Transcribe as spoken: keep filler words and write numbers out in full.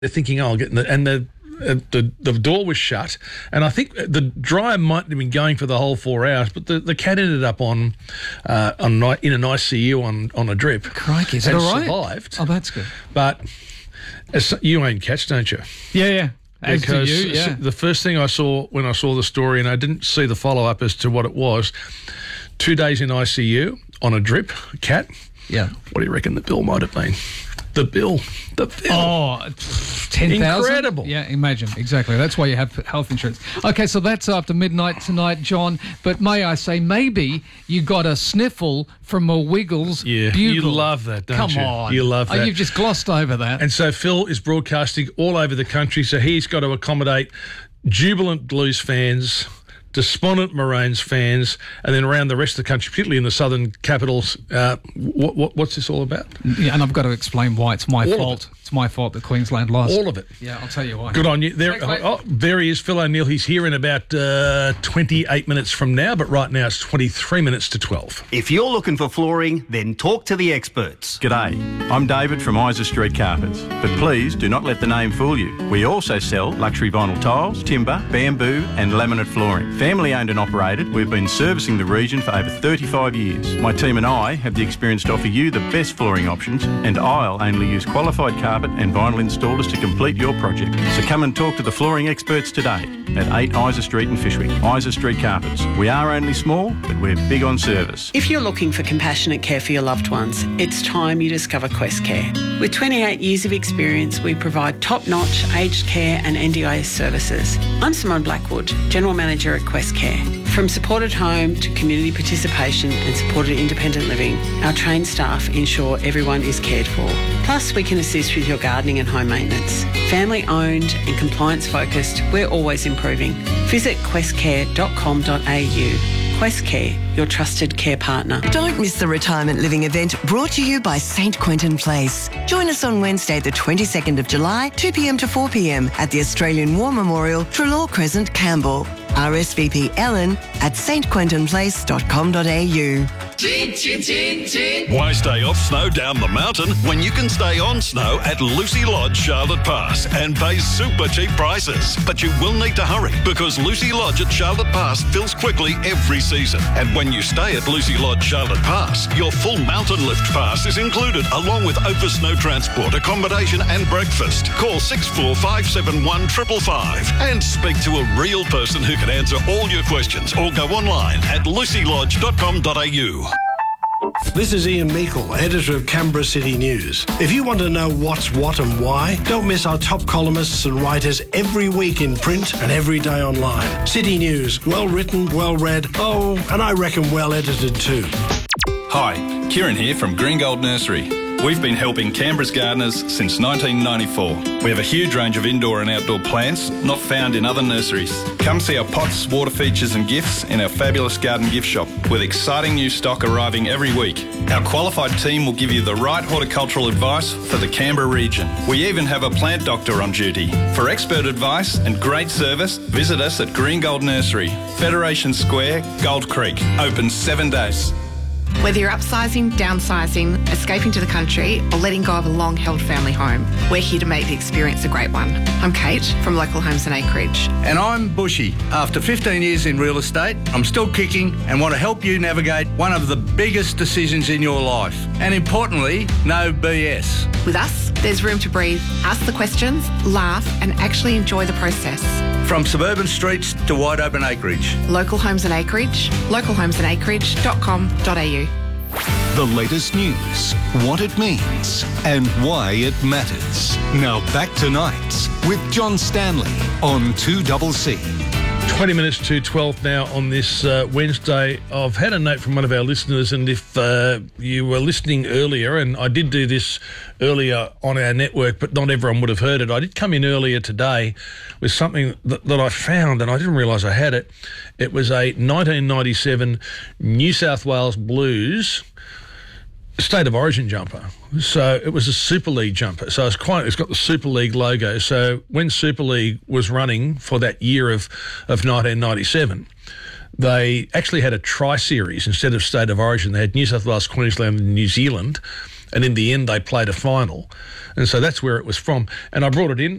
They're thinking, oh, I'll get in the, and the, uh, the the door was shut, and I think the dryer might have been going for the whole four hours, but the, the cat ended up on uh, on in an I C U on, on a drip. Crikey, is that all right? Survived. Oh, that's good. But as, you own cats, don't you? Yeah, yeah. As Because do you, yeah. the first thing I saw when I saw the story, and I didn't see the follow-up as to what it was, two days in I C U on a drip, a cat. Yeah. What do you reckon the bill might have been? The bill. The bill. Oh, ten thousand? Incredible. Yeah, imagine. Exactly. That's why you have health insurance. Okay, so that's after midnight tonight, John. But may I say, maybe you got a sniffle from a Wiggles Yeah, bugle. you love that, don't Come you? Come on. You love that. Oh, you've just glossed over that. And so Phil is broadcasting all over the country, so he's got to accommodate jubilant Blues fans, despondent Maroons fans, and then around the rest of the country, particularly in the southern capitals. Uh, what, what, what's this all about? Yeah, and I've got to explain why it's my All of fault. it. It's my fault that Queensland lost. All of it. Yeah, I'll tell you why. Good on you. There, Thanks, mate. oh, there he is, Phil O'Neill. He's here in about uh, twenty-eight minutes from now, but right now it's twenty-three minutes to twelve. If you're looking for flooring, then talk to the experts. G'day, I'm David from Isa Street Carpets, but please do not let the name fool you. We also sell luxury vinyl tiles, timber, bamboo and laminate flooring. Family owned and operated, we've been servicing the region for over thirty-five years. My team and I have the experience to offer you the best flooring options, and I'll only use qualified carpet and vinyl installers to complete your project. So come and talk to the flooring experts today at eight Isa Street in Fishwick. Isa Street Carpets. We are only small, but we're big on service. If you're looking for compassionate care for your loved ones, it's time you discover Quest Care. With twenty-eight years of experience, we provide top-notch aged care and N D I S services. I'm Simone Blackwood, General Manager at Quest Care. From supported home to community participation and supported independent living, our trained staff ensure everyone is cared for. Plus, we can assist with your gardening and home maintenance. Family owned and compliance focused, we're always improving. Visit quest care dot com dot a u. Quest Care, your trusted care partner. Don't miss the retirement living event brought to you by Saint Quentin Place. Join us on Wednesday, the twenty-second of July, two p m to four p m at the Australian War Memorial, Trelaw Crescent, Campbell. R S V P Ellen at saint quentin place dot com dot a u. Why stay off snow down the mountain when you can stay on snow at Lucy Lodge, Charlotte Pass and pay super cheap prices? But you will need to hurry because Lucy Lodge at Charlotte Pass fills quickly every season. And when you stay at Lucy Lodge, Charlotte Pass, your full mountain lift pass is included along with over snow transport, accommodation and breakfast. Call six four five seven one five five five and speak to a real person who can answer all your questions or go online at lucy lodge dot com dot a u. This is Ian Meikle, editor of Canberra City News. If you want to know what's what and why, don't miss our top columnists and writers every week in print and every day online. City News, well written, well read, oh, and I reckon well edited too. Hi, Kieran here from Green Gold Nursery. We've been helping Canberra's gardeners since nineteen ninety-four. We have a huge range of indoor and outdoor plants not found in other nurseries. Come see our pots, water features and gifts in our fabulous garden gift shop with exciting new stock arriving every week. Our qualified team will give you the right horticultural advice for the Canberra region. We even have a plant doctor on duty. For expert advice and great service, visit us at Green Gold Nursery, Federation Square, Gold Creek. Open seven days. Whether you're upsizing, downsizing, escaping to the country, or letting go of a long-held family home, we're here to make the experience a great one. I'm Kate from Local Homes and Acreage. And I'm Bushy. After fifteen years in real estate, I'm still kicking and want to help you navigate one of the biggest decisions in your life. And importantly, no B S. With us, there's room to breathe, ask the questions, laugh, and actually enjoy the process. From suburban streets to wide open acreage. Local Homes and Acreage, local homes and acreage dot com dot a u. The latest news, what it means, and why it matters. Now back to Nights with John Stanley on two C C. twenty minutes to twelve now on this uh, Wednesday. I've had a note from one of our listeners, and if uh, you were listening earlier, and I did do this earlier on our network, but not everyone would have heard it. I did come in earlier today with something that, that I found, and I didn't realise I had it. It was a nineteen ninety-seven New South Wales Blues State of Origin jumper. So it was a Super League jumper. So it's quite, it's got the Super League logo. So when Super League was running for that year of, of nineteen ninety-seven, they actually had a tri-series instead of State of Origin. They had New South Wales, Queensland and New Zealand. and in the end they played a final. And so that's where it was from. And I brought it in.